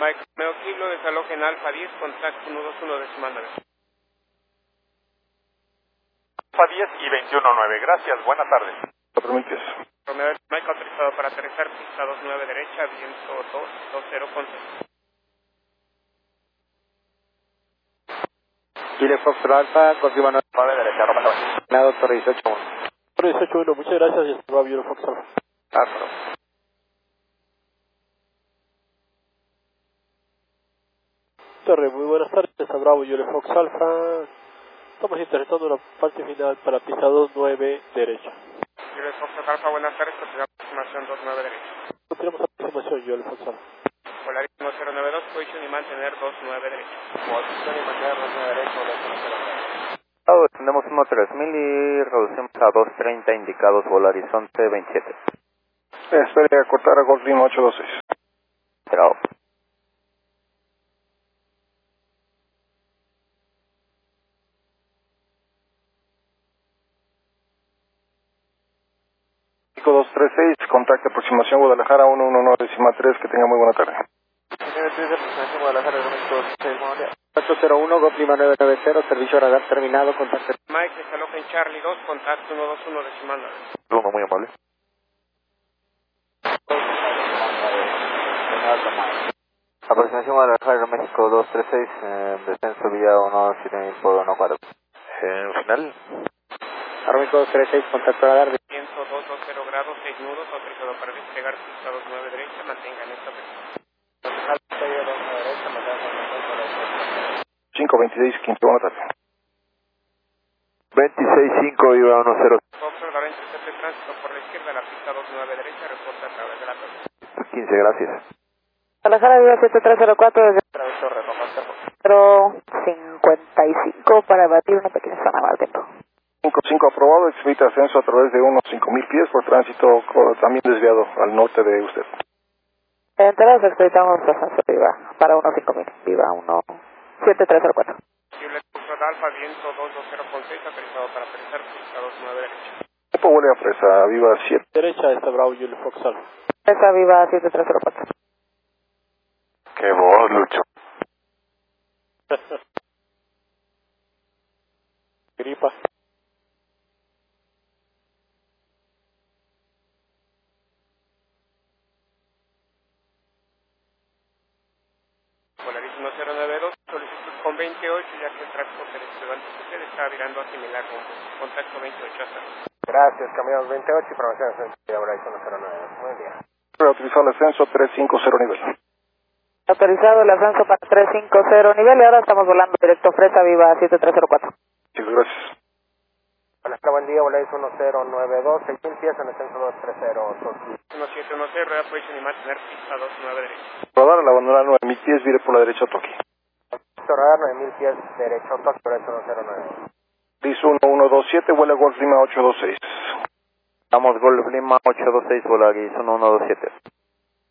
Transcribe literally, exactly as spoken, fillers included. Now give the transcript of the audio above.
Mike Romeo Kilo, desaloje en Alfa diez, contacto uno dos uno decimal nueve. Alfa diez y veintiuno nueve, gracias, buenas tardes. cuatro mil pies. Romeo Mike autorizado para aterrizar, pista dos nueve derecha, viento dos dos cero con seis. Chile Fox Alfa, confirma nueve derecha, Roma nueve. doctor dieciocho uno. dieciocho uno, muchas gracias y hasta luego, Euro Fox Alfa. Astro. Torre, muy buenas tardes, a Bravo Euro Fox Alfa. Estamos interpretando una parte final para pista dos nueve derecha. Euro Fox Alfa, buenas tardes, continuamos aproximación dos nueve derecha. Continuamos aproximación Euro Fox Alfa. Polaris uno cero nueve dos, position y mantener dos nueve derecha. Posición y mantener dos nueve derecha, uno cero nueve. Descendemos uno tres mil y reducimos a dos treinta indicados, vuelo horizonte veintisiete. Espere a cortar a Golf Lima ocho dos seis. Bravo. cinco dos tres seis, contacto aproximación Guadalajara uno uno nueve decimal tres, que tenga muy buena tarde. Aproximación Guadalajara, ocho cero uno, Golf Lima nueve nueve cero, servicio radar terminado, contacto. Mike, desaloje en Charlie dos, contacto uno dos uno decimal nueve. Uno muy amable. Aproximación Guadalajara, México dos tres seis, eh, descenso vía uno siete mil por uno cuatro. Eh, final. Arménico dos tres seis, contacto radar. Viento dos dos cero grados, seis nudos, autorizado para despegar pista dos nueve derecha, mantengan esta presión. cinco veintiséis, quince, buena tarde. veintiséis cinco iba uno cero. Foxtrot, ahora intercepte tránsito por la izquierda, la pista dos nueve derecha, reporta a través de la torre. quince, gracias. Guadalajara Viva siete tres cero cuatro desde cero cincuenta y cinco para batir una pequeña zona mal tiempo. cinco cinco aprobado, exhibita ascenso a través de unos cinco mil pies por tránsito co- también desviado al norte de usted. Entonces expeditamos ascenso Viva para uno cinco mil, Viva uno siete tres cero cuatro. Posible Foxtrot Alfa, viento dos dos cero con seis, autorizado para aterrizar pista dos nueve derecha. Tiempo vuelve a Fresa, Viva siete. Derecha está Bravo Euro Fox Alfa. Esa Viva siete tres cero cuatro. Qué voz, Lucho. Gripa. Polaris uno cero nueve dos, solicitud con veintiocho, ya que el tráfico que desplegó ante usted está virando a similar rumbo. Contacto veintiocho hasta luego. Gracias, cambiamos veintiocho, información de ascenso de Bravo uno cero nueve. Buen día. Autorizado el ascenso trescientos cincuenta nivel. Autorizado el ascenso para trescientos cincuenta nivel y ahora estamos volando directo Fresa Viva siete tres cero cuatro. Muchas gracias. Hola, buen día, Volaris uno cero nueve dos, seis mil pies en ascenso dos tres cero, Tokio. uno siete uno cero, rueda position y mantener pista dos nueve derecha. Radar al abandonar nueve mil pies, vire por la derecha a Toki. Radar nueve mil pies derecho, Tokio, Volaris uno cero nueve. Liz uno uno dos siete, vuela Golf Lima ocho dos seis. Vamos, Golf Lima ocho dos seis, Volaris uno uno dos siete.